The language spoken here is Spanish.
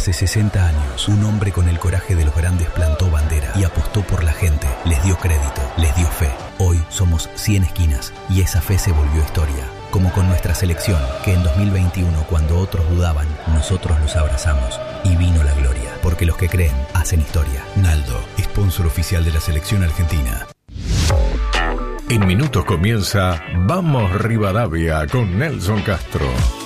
Hace 60 años, un hombre con el coraje de los grandes plantó bandera y apostó por la gente, les dio crédito, les dio fe. Hoy somos 100 esquinas y esa fe se volvió historia. Como con nuestra selección, que en 2021, cuando otros dudaban, nosotros los abrazamos y vino la gloria. Porque los que creen hacen historia. Naldo, sponsor oficial de la selección argentina. En minutos comienza Vamos Rivadavia con Nelson Castro.